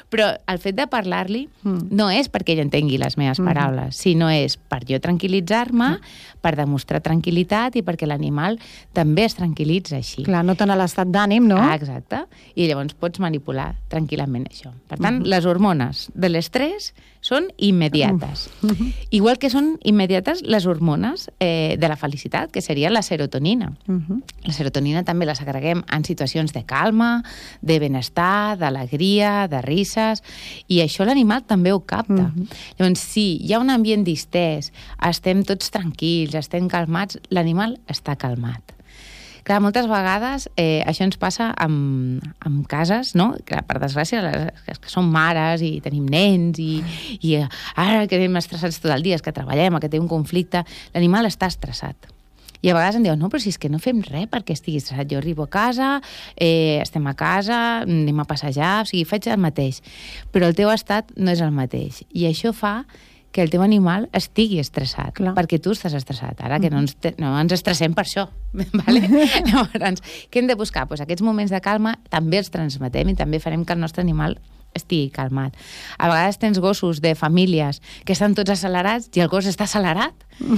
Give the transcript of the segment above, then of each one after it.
Però el fet de parlar-li no és perquè ell entengui les meves paraules, sinó és per jo tranquil·litzar-me, per demostrar tranquil·litat i perquè l'animal també es tranquil·litza així. Clar, no tant a l'estat d'ànim, no? Exacte. I llavors pots manipular tranquil·lament això. Per tant, les hormones de l'estrès són immediates. Igual que són immediates les hormones de la felicitat, que seria la serotonina. La serotonina també la segreguem en situacions de calma, de benestar, d'alegria, de risses, i això l'animal també ho capta. Llavors, si hi ha un ambient distès, estem tots tranquils, estem calmats, l'animal està calmat. Clar, moltes vegades això ens passa amb cases, no? Clar, per desgràcia, que som mares i tenim nens i ara que anem estressats tot el dia, és que treballem, que té un conflicte, l'animal està estressat. I a vegades em diuen, no, però si és que no fem res perquè estigui estressat. Jo arribo a casa, estem a casa, anem a passejar, o sigui, faig el mateix. Però el teu estat no és el mateix. I això fa que el teu animal estigui estressat, perquè tu estàs estressat. Ara que no ens estressem per això. Vale? Llavors, què hem de buscar? Pues aquests moments de calma també els transmetem i també farem que el nostre animal estigui calmat. A vegades tens gossos de famílies que estan tots accelerats i el gos està accelerat.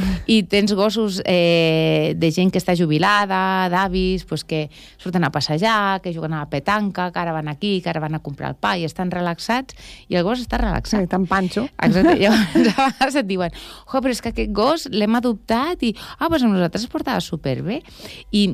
I tens gossos de gent que està jubilada, d'avis, pues, que surten a passejar, que juguen a la petanca, que ara van aquí, que ara van a comprar el pa i estan relaxats, i el gos està relaxat. Sí, tan panxo. Exacte. Llavors, a vegades et diuen, però és que aquest gos l'hem adoptat i, pues a nosaltres es portava superbé. I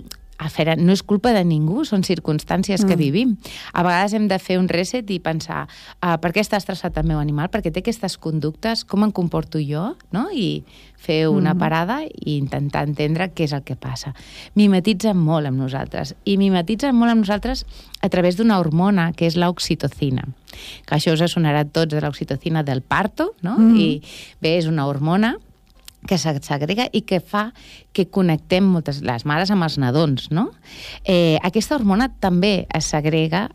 no és culpa de ningú, són circumstàncies que vivim. A vegades hem de fer un reset i pensar per què està estressat el meu animal, perquè té aquestes conductes, com em comporto jo, no? I fer una parada i intentar entendre què és el que passa. Mimetitzen molt amb nosaltres, i mimetitzen molt amb nosaltres a través d'una hormona que és l'oxitocina, que això us sonarà a tots de l'oxitocina del parto, no? I bé, és una hormona que s'agrega i que fa que connectem moltes les mares amb els nadons, no? Aquesta hormona també es segrega,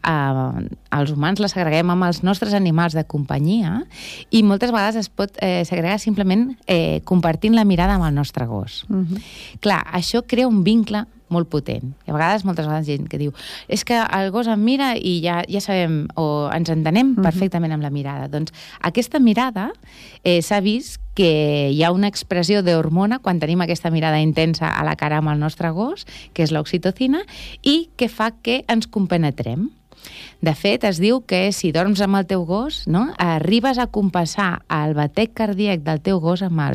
els humans la segreguem amb els nostres animals de companyia i moltes vegades es pot segregar simplement compartint la mirada amb el nostre gos. Clar, això crea un vincle molt potent. I a vegades, moltes vegades, gent que diu és que el gos em mira i ja sabem o ens entenem perfectament amb la mirada. Doncs aquesta mirada s'ha vist que hi ha una expressió d'hormona quan tenim aquesta mirada intensa a la cara amb el nostre gos, que és l'oxitocina, i que fa que ens compenetrem. De fet, es diu que si dorms amb el teu gos, no, arribes a compassar el batec cardíac del teu gos amb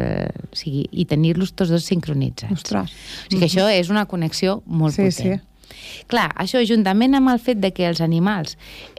i tenir-los tots dos sincronitzats. Ostres. O sigui que això és una connexió molt potent. Clar, això juntament amb el fet de que els animals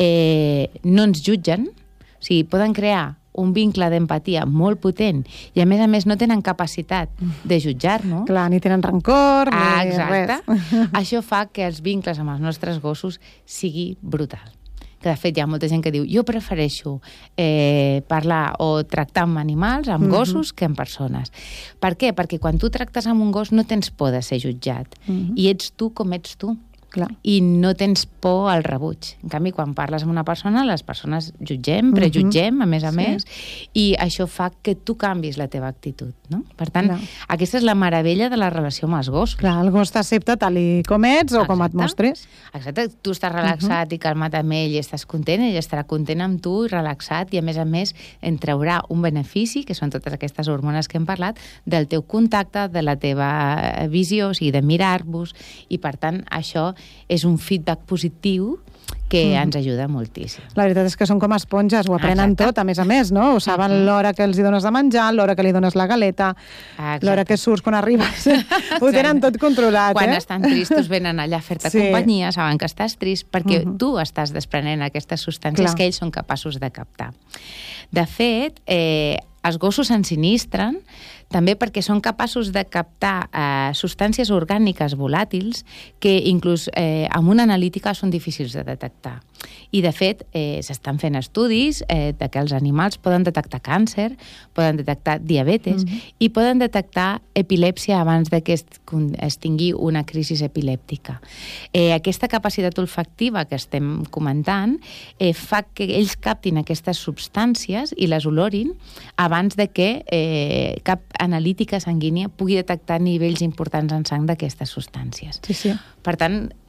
no ens jutgen, o sigui, poden crear un vincle d'empatia molt potent i a més no tenen capacitat de jutjar-nos. Clar, ni tenen rancor, ni exacte. res. Això fa que els vincles amb els nostres gossos sigui brutal. Que de fet hi ha molta gent que diu jo prefereixo parlar o tractar amb animals, amb gossos, que amb persones. Per què? Perquè quan tu tractes amb un gos no tens por de ser jutjat i ets tu com ets tu. Clar. I no tens por al rebuig. En canvi, quan parles amb una persona, les persones jutgem, prejutgem, a més, i això fa que tu canvis la teva actitud, no? Per tant, aquesta és la meravella de la relació amb els gossos. Clar, el gos t'accepta tal com ets o com et mostres. Exacte, tu estàs relaxat i calmat amb ell i estàs content, ell estarà content amb tu i relaxat, i a més en traurà un benefici, que són totes aquestes hormones que hem parlat, del teu contacte, de la teva visió, o sigui, de mirar-vos, i per tant, això és un feedback positiu que ens ajuda moltíssim. La veritat és que són com esponges, ho aprenen tot, a més, no? Ho saben l'hora que els hi dones de menjar, l'hora que li dones la galeta, l'hora que surts quan arribes. Ho tenen tot controlat, Quan estan tristos venen allà a fer-te companyia, saben que estàs trist, perquè tu estàs desprenent aquestes substàncies que ells són capaços de captar. De fet, els gossos s'ensinistren també perquè són capaços de captar substàncies orgàniques volàtils que inclús amb una analítica són difícils de detectar. I, de fet, s'estan fent estudis de que els animals poden detectar càncer, poden detectar diabetes i poden detectar epilèpsia abans de que es tingui una crisi epilèptica. Aquesta capacitat olfactiva que estem comentant fa que ells captin aquestes substàncies i les olorin abans de que cap analítica sanguínia pugui detectar nivells importants en sang d'aquestes substàncies. Sí. Per tant,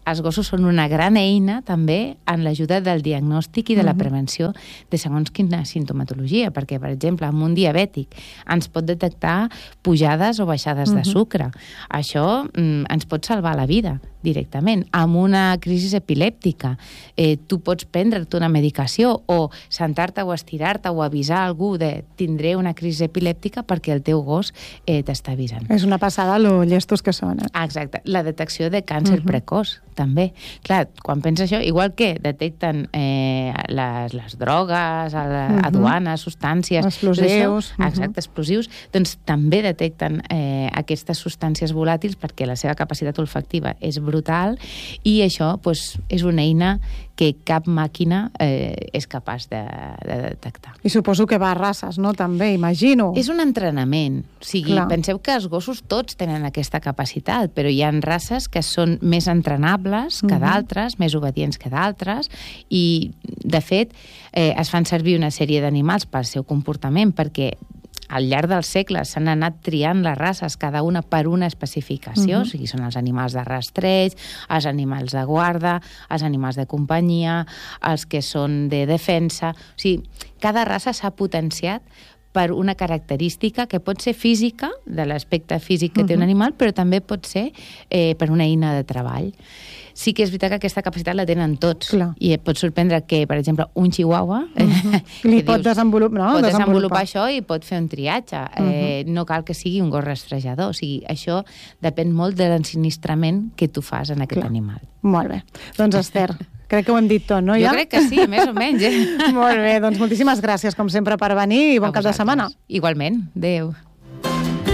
els gossos són una gran eina també en l'ajuda del diagnòstic i de la prevenció de segons quina sintomatologia, perquè, per exemple, amb un diabètic ens pot detectar pujades o baixades de sucre. Això ens pot salvar la vida directament. Amb una crisi epilèptica, tu pots prendre't una medicació o sentar-te o estirar-te o avisar algú de tindré una crisi epilèptica perquè el teu gos t'està avisant. És una passada lo llestos que són. Exacte. La detecció de càncer precoç, també. Clar, quan penses això, igual que detecten les drogues, aduanes, substàncies... Explosius. Exacte, explosius. Doncs també detecten aquestes substàncies volàtils perquè la seva capacitat olfactiva és brutal i això és una eina que cap màquina és capaç de detectar. I suposo que va a races, no? També, imagino. És un entrenament. O sigui, penseu que els gossos tots tenen aquesta capacitat, però hi ha races que són més entrenables que d'altres, més obedients que d'altres, i, de fet, es fan servir una sèrie d'animals pel seu comportament, perquè al llarg dels segles s'han anat triant les races, cada una per una especificació, o sigui, són els animals de rastreig, els animals de guarda, els animals de companyia, els que són de defensa... O sigui, cada raça s'ha potenciat per una característica que pot ser física, de l'aspecte físic que té un animal, però també pot ser per una eina de treball. Sí que és veritat que aquesta capacitat la tenen tots. Clar. I et pot sorprendre que, per exemple, un chihuahua... Li pot desenvolupar això i pot fer un triatge. No cal que sigui un gos rastrejador. O sigui, això depèn molt de l'ensinistrament que tu fas en aquest animal. Molt bé. Doncs, Esther, crec que ho hem dit tot, no? Jo crec que sí, més o menys. Molt bé, doncs moltíssimes gràcies, com sempre, per venir i bon cap de setmana. Igualment. Adéu.